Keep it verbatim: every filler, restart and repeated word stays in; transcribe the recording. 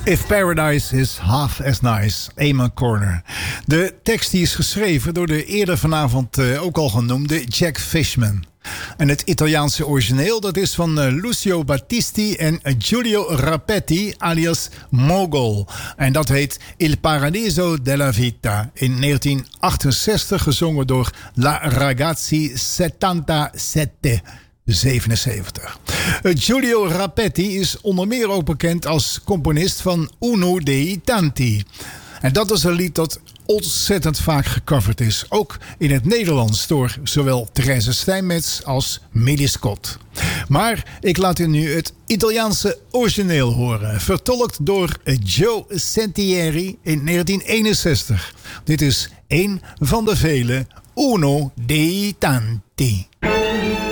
If Paradise is Half as Nice, Amon Corner. De tekst die is geschreven door de eerder vanavond uh, ook al genoemde Jack Fishman. En het Italiaanse origineel dat is van uh, Lucio Battisti en uh, Giulio Rapetti alias Mogol. En dat heet Il Paradiso della Vita. In negentien achtenzestig gezongen door La Ragazzi zevenenzeventig. zevenenzeventig. Uh, Giulio Rapetti is onder meer ook bekend als componist van Uno dei Tanti. En dat is een lied dat ontzettend vaak gecoverd is. Ook in het Nederlands door zowel Therese Steinmetz als Millie Scott. Maar ik laat u nu het Italiaanse origineel horen. Vertolkt door Joe Sentieri in negentien eenenzestig. Dit is een van de vele Uno dei Tanti.